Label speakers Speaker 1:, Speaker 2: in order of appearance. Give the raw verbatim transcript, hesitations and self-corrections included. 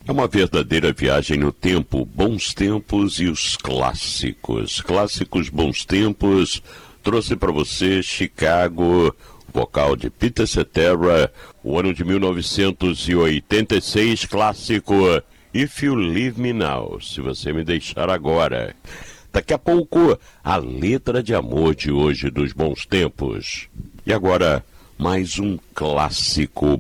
Speaker 1: É uma verdadeira viagem no tempo, bons tempos e os clássicos. Clássicos, bons tempos, trouxe para você Chicago, vocal de Peter Cetera, o ano de mil novecentos e oitenta e seis, clássico If You Leave Me Now, se você me deixar agora. Daqui a pouco, a letra de amor de hoje dos bons tempos. E agora, mais um clássico